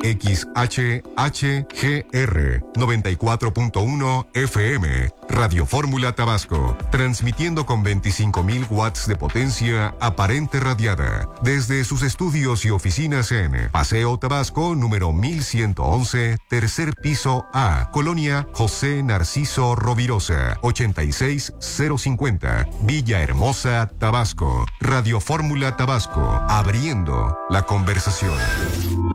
XHHGR 94.1 FM. Radio Fórmula Tabasco, transmitiendo con 25.000 watts de potencia aparente radiada desde sus estudios y oficinas en Paseo Tabasco número 1111, tercer piso A, Colonia José Narciso Rovirosa, 86050, Villahermosa, Tabasco. Radio Fórmula Tabasco, abriendo la conversación.